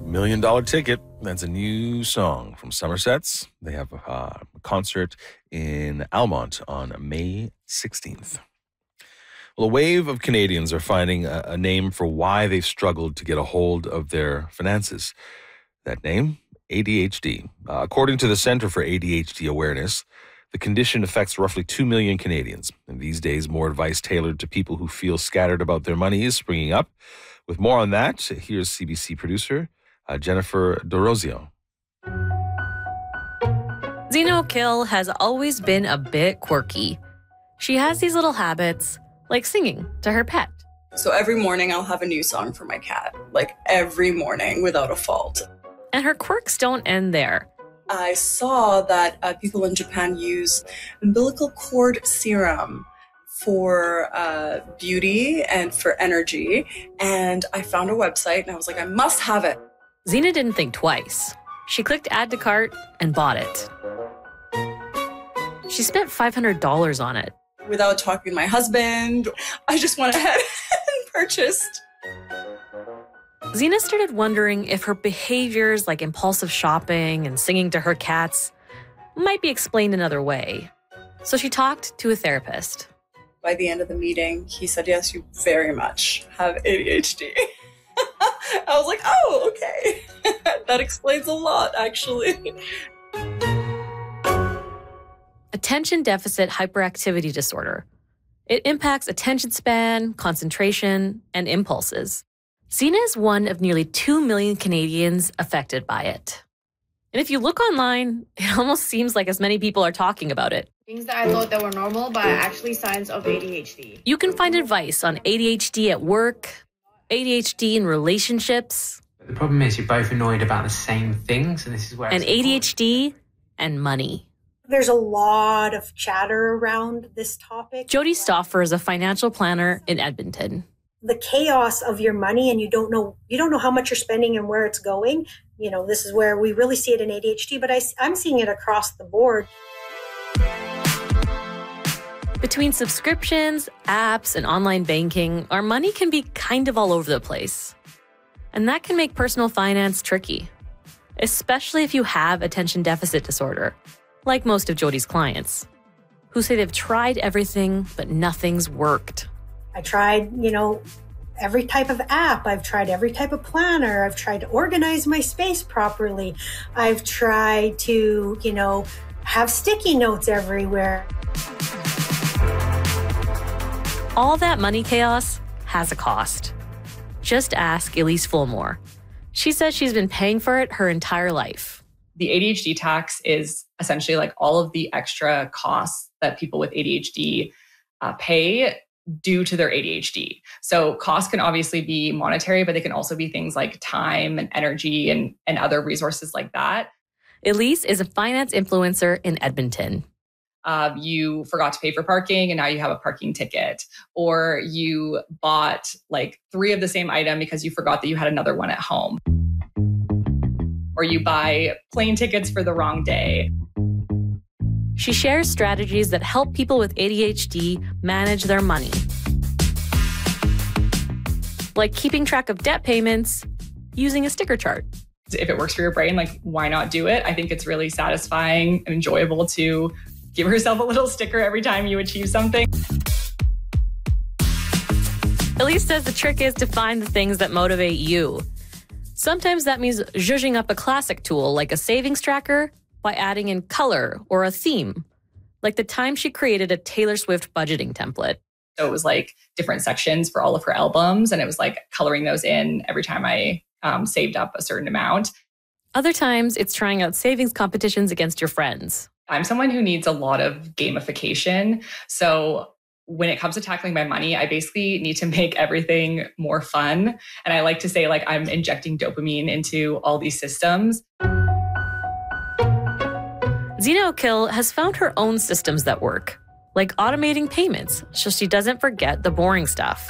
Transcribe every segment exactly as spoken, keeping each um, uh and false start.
Million Dollar Ticket. That's a new song from Somersets. They have a, uh, a concert in Almont on May sixteenth. Well, a wave of Canadians are finding a, a name for why they've struggled to get a hold of their finances. That name, A D H D. Uh, according to the Centre for A D H D Awareness, the condition affects roughly two million Canadians. And these days, more advice tailored to people who feel scattered about their money is springing up. With more on that, here's C B C producer uh, Jennifer Dorozio. Zina O'Kill has always been a bit quirky. She has these little habits, like singing to her pet. So every morning I'll have a new song for my cat, like every morning without a fault. And her quirks don't end there. I saw that uh, people in Japan use umbilical cord serum for uh, beauty and for energy. And I found a website and I was like, I must have it. Zina didn't think twice. She clicked add to cart and bought it. She spent five hundred dollars on it. Without talking to my husband, I just went ahead and purchased. Zina started wondering if her behaviors like impulsive shopping and singing to her cats might be explained another way. So she talked to a therapist. By the end of the meeting, he said, yes, you very much have A D H D. I was like, oh, okay. That explains a lot, actually. Attention deficit hyperactivity disorder. It impacts attention span, concentration, and impulses. Zina is one of nearly two million Canadians affected by it. And if you look online, it almost seems like as many people are talking about it. Things that I thought that were normal, but actually signs of A D H D. You can find advice on A D H D at work, A D H D in relationships. The problem is you're both annoyed about the same things, and this is where and A D H D and money. There's a lot of chatter around this topic. Jody Stauffer is a financial planner in Edmonton. The chaos of your money, and you don't know you don't know how much you're spending and where it's going. You know, this is where we really see it in A D H D, but I, I'm seeing it across the board. Between subscriptions, apps, and online banking, our money can be kind of all over the place. And that can make personal finance tricky, especially if you have attention deficit disorder, like most of Jody's clients, who say they've tried everything, but nothing's worked. I tried, you know, every type of app. I've tried every type of planner. I've tried to organize my space properly. I've tried to, you know, have sticky notes everywhere. All that money chaos has a cost. Just ask Elise Fulmore. She says she's been paying for it her entire life. The A D H D tax is essentially like all of the extra costs that people with A D H D uh, pay due to their A D H D. So costs can obviously be monetary, but they can also be things like time and energy and, and other resources like that. Elise is a finance influencer in Edmonton. Uh, you forgot to pay for parking and now you have a parking ticket. Or you bought like three of the same item because you forgot that you had another one at home. Or you buy plane tickets for the wrong day. She shares strategies that help people with A D H D manage their money. Like keeping track of debt payments using a sticker chart. If it works for your brain, like why not do it? I think it's really satisfying and enjoyable to give yourself a little sticker every time you achieve something. Elise says the trick is to find the things that motivate you. Sometimes that means zhuzhing up a classic tool like a savings tracker by adding in color or a theme, like the time she created a Taylor Swift budgeting template. So it was like different sections for all of her albums, and it was like coloring those in every time I um, saved up a certain amount. Other times, it's trying out savings competitions against your friends. I'm someone who needs a lot of gamification. So when it comes to tackling my money, I basically need to make everything more fun. And I like to say, like, I'm injecting dopamine into all these systems. Zina O'Kill has found her own systems that work, like automating payments so she doesn't forget the boring stuff.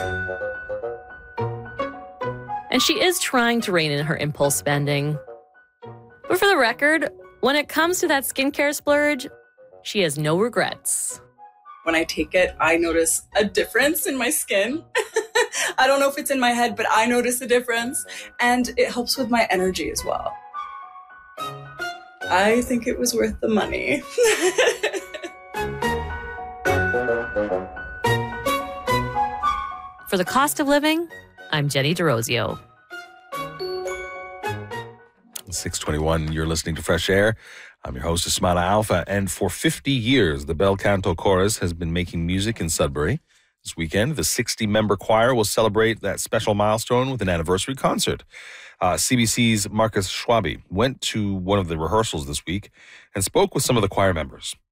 And she is trying to rein in her impulse spending. But for the record, when it comes to that skincare splurge, she has no regrets. When I take it, I notice a difference in my skin. I don't know if it's in my head, but I notice a difference. And it helps with my energy as well. I think it was worth the money. For the cost of living, I'm Jenny DeRosio. six twenty-one, you're listening to Fresh Air. I'm your host, Ismaila Alfa, and for fifty years, the Bel Canto Chorus has been making music in Sudbury. This weekend, the sixty-member choir will celebrate that special milestone with an anniversary concert. Uh, C B C's Marcus Schwabe went to one of the rehearsals this week and spoke with some of the choir members.